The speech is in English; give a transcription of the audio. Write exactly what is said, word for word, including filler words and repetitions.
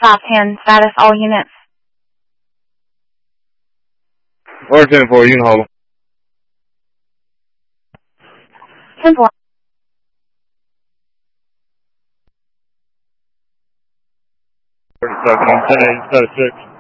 five ten, status all units. Or ten four, you can hold. ten four. thirty seconds, ten eight, status six.